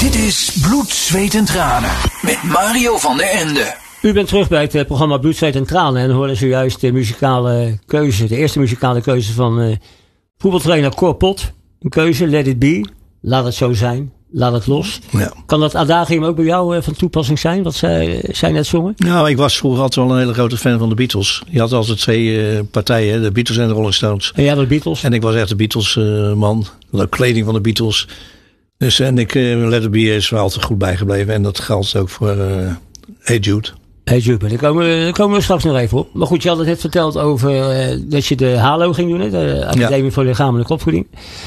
Dit is Bloed, Zweet en Tranen met Mario van der Ende. U bent terug bij het programma Bloed, Zweet en Tranen en hoorde zojuist de muzikale keuze, de eerste muzikale keuze van voetbaltrainer Cor Pot. Een keuze, Let It Be, laat het zo zijn, laat het los. Ja. Kan dat adagium ook bij jou van toepassing zijn, wat zij net zongen? Nou, ik was vroeger altijd wel een hele grote fan van de Beatles. Je had altijd twee partijen, de Beatles en de Rolling Stones. En ja, de Beatles. En ik was echt de Beatles man, de kleding van de Beatles. Dus en Let It Be is wel altijd goed bijgebleven en dat geldt ook voor Hey Jude. Hey Jude, daar komen we straks nog even op. Maar goed, je had het net verteld over dat je de HALO ging doen, hè? De Academie voor Lichamelijke Opvoeding.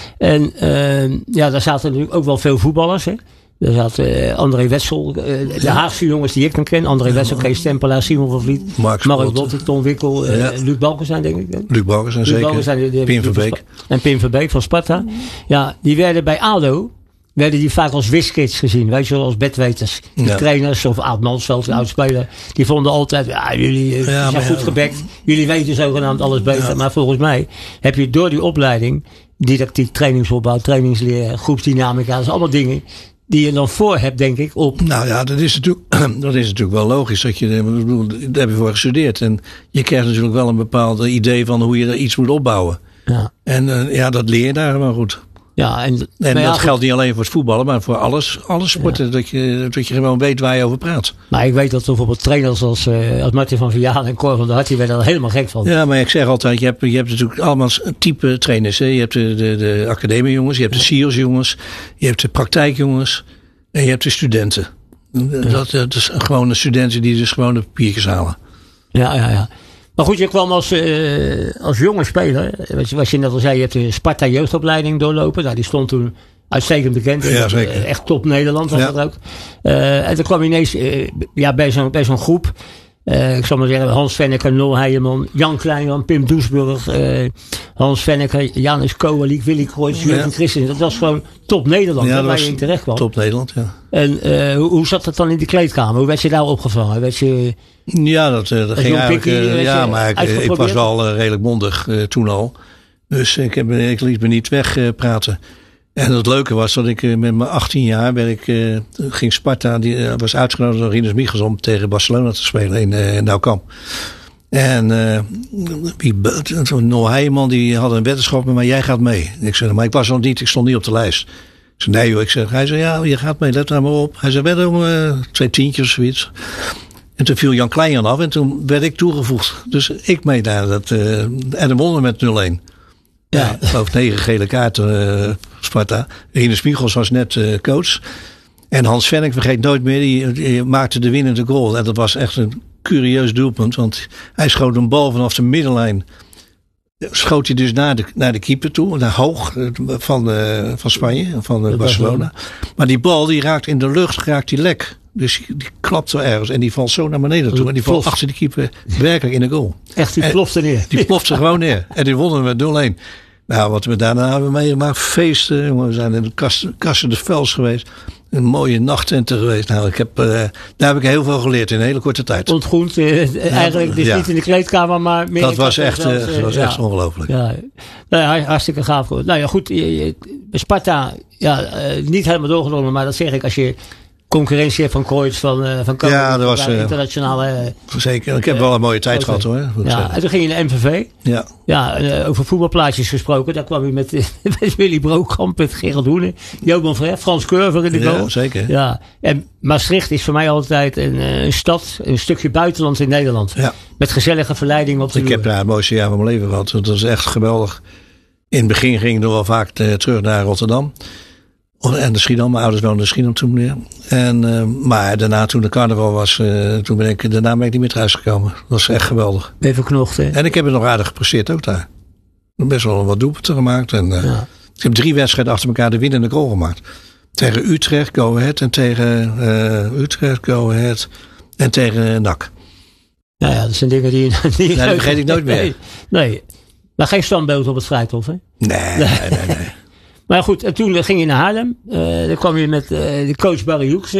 En daar zaten natuurlijk ook wel veel voetballers. Hè? Er zat André Wessel, de Haagse jongens die ik kan kennen. André Wessel, Kees Stempelaar, Simon van Vliet, Mark Lotte, Ton Wikkel, Luc Balkenstein denk ik. Hè? Luc Balkenstein zeker, Pim Verbeek. En Pim Verbeek van Sparta. Ja, die werden bij ADO... werden die vaak als wiskids gezien, weet je wel, als bedweters. De trainers of Aad Mansveld, de oudspeler, die vonden altijd, jullie zijn goed gebekt, jullie weten zogenaamd alles beter. Ja. Maar volgens mij heb je door die opleiding, didactiek, trainingsopbouw, trainingsleer, groepsdynamica, dat zijn allemaal dingen die je dan voor hebt, denk ik, op. Nou ja, dat is natuurlijk wel logisch. Daar heb je voor gestudeerd. En je krijgt natuurlijk wel een bepaald idee van hoe je er iets moet opbouwen. Ja. En dat leer je daar wel goed. Ja, en dat geldt niet alleen voor het voetballen, maar voor alle sporten. Ja. Dat je gewoon weet waar je over praat. Maar ik weet dat bijvoorbeeld trainers als Martin van Vianen en Cor van der Hart, die werden er helemaal gek van. Ja, maar ik zeg altijd, je hebt natuurlijk allemaal type trainers. Hè. Je hebt de academiejongens, je hebt de SIOS-jongens, je hebt de praktijkjongens en je hebt de studenten. Dat is gewoon de studenten die dus gewoon de papiertjes halen. Ja. Maar goed, je kwam als jonge speler. Wat je net al zei, je hebt de Sparta jeugdopleiding doorlopen. Nou, die stond toen uitstekend bekend. Ja, zeker. Echt top Nederland was dat ook. En toen kwam je ineens bij zo'n groep. Ik zal maar zeggen, Hans Venneker, Nol Heijerman, Jan Kleinman, Pim Doesburg, Hans Venneker, Janus Kowalik, Willy Kroijs, Jurgen Christensen. Dat was gewoon top Nederland, waar je in terecht kwam. Top Nederland, ja. En hoe zat dat dan in de kleedkamer? Hoe werd je daar opgevangen? Dat ging eigenlijk. Ik was wel redelijk mondig toen al. Dus ik liet me niet wegpraten. En het leuke was dat ik met mijn 18 jaar ging Sparta, die was uitgenodigd door Rinus Michels om tegen Barcelona te spelen in Nou Camp. En Noel Heijerman die had een weddenschap met mij, jij gaat mee. Ik zei, maar ik was nog niet, ik stond niet op de lijst. Ik zei, nee joh, hij zei, ja, je gaat mee, let daar maar op. Hij zei, wedden om 2 tientjes of zoiets. En toen viel Jan Kleinjan af en toen werd ik toegevoegd. Dus ik mee naar dat, en de wonnen met 0-1. Ja, geloof 9 gele kaarten Sparta. Rinus Michels was net coach. En Hans Vennek, vergeet nooit meer, die maakte de winnende goal. En dat was echt een curieus doelpunt. Want hij schoot een bal vanaf de middenlijn. Schoot hij dus naar de keeper toe. Naar hoog van Spanje, van Barcelona. Maar die bal die raakt in de lucht, raakt die lek. Dus die klapt wel ergens en die valt zo naar beneden toe. En die valt achter de keeper werkelijk in de goal. Echt, die plofte neer. Die plofte gewoon neer. En die wonnen met 0-1. Nou, wat we daarna hebben meegemaakt, feesten. Jongen, we zijn in de Kassen de Vels geweest. Een mooie nachtcenten geweest. Nou, daar heb ik heel veel geleerd in een hele korte tijd. Ontgroend, eigenlijk dus niet in de kleedkamer, maar meer. Dat was echt ongelooflijk. Ja, hartstikke gaaf. Nou ja, goed. Sparta, niet helemaal doorgenomen, maar dat zeg ik als je concurrentie hebt van Kroijs, van Koning. Ja, dat was internationale. Zeker. Ik heb wel een mooie tijd gehad hoor. Ja, en toen ging je naar MVV. Ja. Ja, over voetbalplaatjes gesproken. Daar kwam je met Willy Brokamp, met Gerald Hoenen, Johan Verhef, Frans Curver in de goal. Ja, zeker. Ja. En Maastricht is voor mij altijd een stad, een stukje buitenland in Nederland. Ja. Met gezellige verleidingen op de Ik heb daar het mooiste jaar van mijn leven gehad. Dat was echt geweldig. In het begin ging ik nog wel vaak terug naar Rotterdam. En de Schiedam, mijn ouders woonden in Schiedam toen meer. Maar daarna, toen de carnaval was, daarna ben ik niet meer thuis gekomen. Dat was echt geweldig. Ben je verknocht, hè? En ik heb het nog aardig gepresteerd ook daar. Best wel wat doelpunten gemaakt. En, ik heb 3 wedstrijden achter elkaar de winnende goal gemaakt. Tegen Utrecht, Go Ahead en tegen Go Ahead en tegen NAC. Nou ja, dat zijn dingen die dat vergeet ik nooit meer. Nee. Maar geen standbeeld op het Vrijthof, hè? Nee. Maar goed, en toen ging je naar Haarlem. Dan kwam je met de coach Barry Hoeks